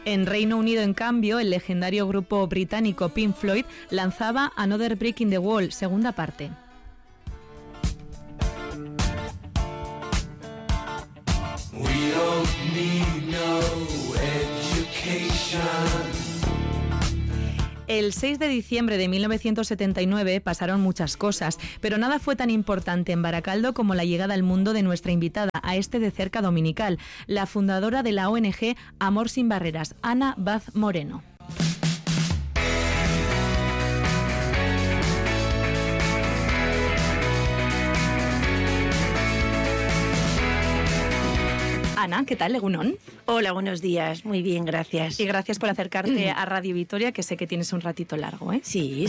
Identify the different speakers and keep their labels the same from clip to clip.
Speaker 1: En Reino Unido, en cambio, el legendario grupo británico Pink Floyd lanzaba Another Brick in the Wall, segunda parte.
Speaker 2: We don't need no education.
Speaker 1: El 6 de diciembre de 1979 pasaron muchas cosas, pero nada fue tan importante en Baracaldo como la llegada al mundo de nuestra invitada a este De Cerca dominical, la fundadora de la ONG Amor Sin Barreras, Ana Vaz Moreno. Ana, ¿qué tal, Egunon?
Speaker 3: Hola, buenos días. Muy bien, gracias.
Speaker 1: Y gracias por acercarte a Radio Vitoria, que sé que tienes un ratito largo, ¿eh?
Speaker 3: Sí.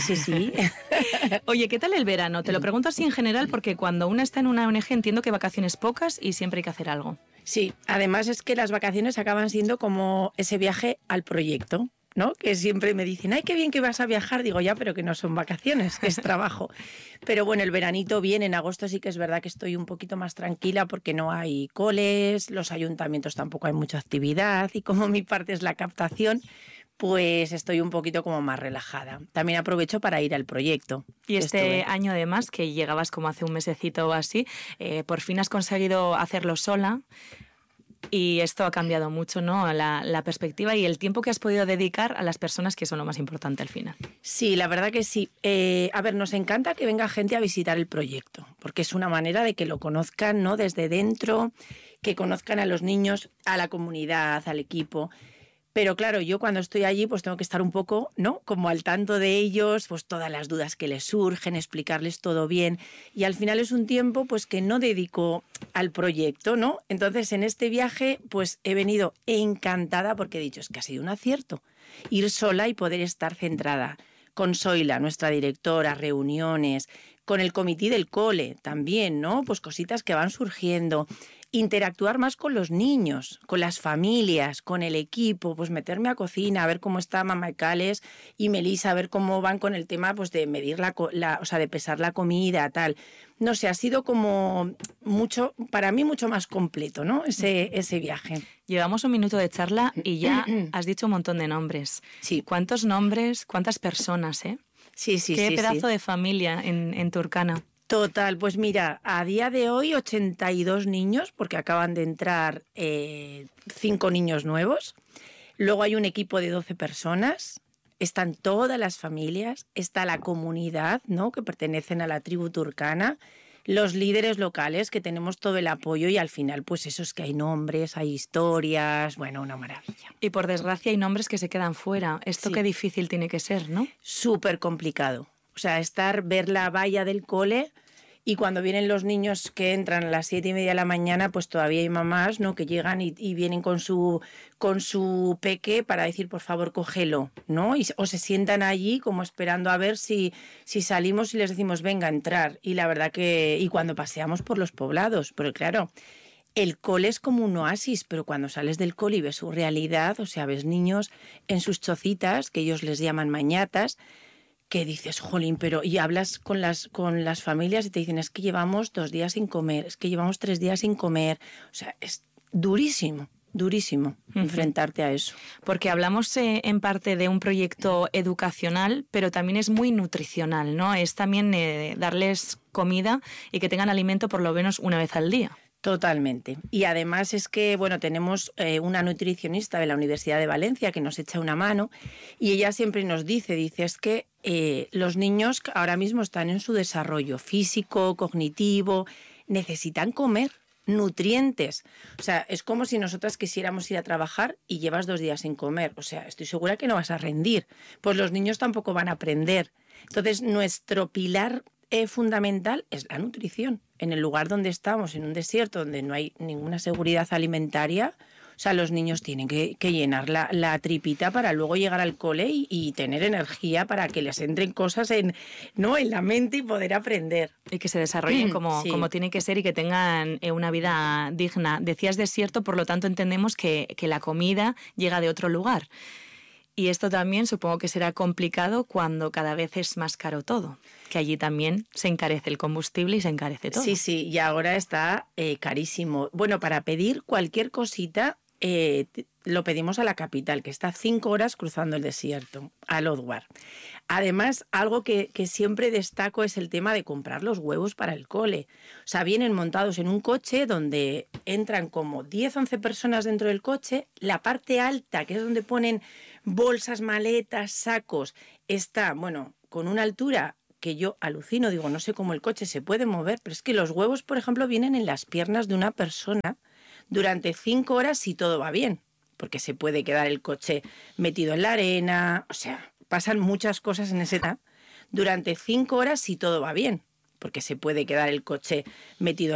Speaker 1: Oye, ¿qué tal el verano? Te lo pregunto así en general porque cuando uno está en una ONG entiendo que vacaciones pocas y siempre hay que hacer algo.
Speaker 3: Sí, además es que las vacaciones acaban siendo como ese viaje al proyecto, ¿no? Que siempre me dicen, ¡ay, qué bien que vas a viajar! Digo, ya, pero que no son vacaciones, que es trabajo. Pero bueno, el veranito viene, en agosto sí que es verdad que estoy un poquito más tranquila porque no hay coles, los ayuntamientos tampoco hay mucha actividad y como mi parte es la captación, pues estoy un poquito como más relajada. También aprovecho para ir al proyecto.
Speaker 1: Y este año además, que llegabas como hace un mesecito o así, por fin has conseguido hacerlo sola. Y esto ha cambiado mucho, ¿no? La perspectiva y el tiempo que has podido dedicar a las personas, que son lo más importante al final.
Speaker 3: Sí, la verdad que sí. A ver, nos encanta que venga gente a visitar el proyecto, porque es una manera de que lo conozcan, ¿no? Desde dentro, que conozcan a los niños, a la comunidad, al equipo. Pero claro, yo cuando estoy allí pues tengo que estar un poco, ¿no? Como al tanto de ellos, pues todas las dudas que les surgen, explicarles todo bien. Y al final es un tiempo pues que no dedico al proyecto, ¿no? Entonces en este viaje pues he venido encantada porque he dicho, es que ha sido un acierto. Ir sola y poder estar centrada con Zoila, nuestra directora, reuniones, con el comité del cole también, ¿no? Pues cositas que van surgiendo. Interactuar más con los niños, con las familias, con el equipo, pues meterme a cocina, a ver cómo está Mamá Cales y Melissa, a ver cómo van con el tema pues de medir o sea, de pesar la comida, tal. No sé, ha sido como mucho, para mí mucho más completo, ¿no? Ese viaje.
Speaker 1: Llevamos un minuto de charla y ya has dicho un montón de nombres.
Speaker 3: Sí.
Speaker 1: ¿Cuántos nombres, cuántas personas, eh?
Speaker 3: Sí.
Speaker 1: Qué pedazo de familia en Turkana.
Speaker 3: Total, pues mira, a día de hoy 82 niños, porque acaban de entrar 5 niños nuevos. Luego hay un equipo de 12 personas, están todas las familias, está la comunidad, ¿no? Que pertenecen a la tribu turcana, los líderes locales, que tenemos todo el apoyo y al final pues eso es que hay nombres, hay historias, bueno, una maravilla.
Speaker 1: Y por desgracia hay nombres que se quedan fuera. Esto
Speaker 3: Sí.
Speaker 1: Qué difícil tiene que ser, ¿no?
Speaker 3: Súper complicado. O sea, ver la valla del cole y cuando vienen los niños que entran a las 7:30 de la mañana, pues todavía hay mamás, ¿no? Que llegan y vienen con su peque para decir, por favor, cógelo, ¿no? O se sientan allí como esperando a ver si salimos y les decimos, venga, a entrar. Y la verdad y cuando paseamos por los poblados, porque claro, el cole es como un oasis, pero cuando sales del cole y ves su realidad, o sea, ves niños en sus chocitas, que ellos les llaman mañatas, que dices, jolín, pero y hablas con las familias y te dicen, es que llevamos 2 días sin comer, es que llevamos 3 días sin comer. O sea, es durísimo enfrentarte a eso.
Speaker 1: Porque hablamos en parte de un proyecto educacional, pero también es muy nutricional, ¿no? Es también darles comida y que tengan alimento por lo menos una vez al día.
Speaker 3: Totalmente. Y además es que, bueno, tenemos una nutricionista de la Universidad de Valencia que nos echa una mano y ella siempre nos dice es que los niños ahora mismo están en su desarrollo físico, cognitivo, necesitan comer nutrientes. O sea, es como si nosotras quisiéramos ir a trabajar y llevas 2 días sin comer. O sea, estoy segura que no vas a rendir. Pues los niños tampoco van a aprender. Entonces, nuestro pilar fundamental es la nutrición. En el lugar donde estamos, en un desierto donde no hay ninguna seguridad alimentaria, o sea, los niños tienen que llenar la tripita para luego llegar al cole y tener energía para que les entren cosas en la mente y poder aprender.
Speaker 1: Y que se desarrollen como tiene que ser y que tengan una vida digna. Decías desierto, por lo tanto entendemos que la comida llega de otro lugar. Y esto también supongo que será complicado cuando cada vez es más caro todo, que allí también se encarece el combustible y se encarece todo.
Speaker 3: Sí, y ahora está carísimo. Bueno, para pedir cualquier cosita lo pedimos a la capital, que está 5 horas cruzando el desierto, a Lodwar. Además, algo que siempre destaco es el tema de comprar los huevos para el cole. O sea, vienen montados en un coche donde entran como 10, 11 personas dentro del coche. La parte alta, que es donde ponen bolsas, maletas, sacos, está, bueno, con una altura que yo alucino, digo, no sé cómo el coche se puede mover, pero es que los huevos, por ejemplo, vienen en las piernas de una persona durante 5 horas si todo va bien, porque se puede quedar el coche metido en la arena, o sea, pasan muchas cosas en ese durante 5 horas si todo va bien, porque se puede quedar el coche metido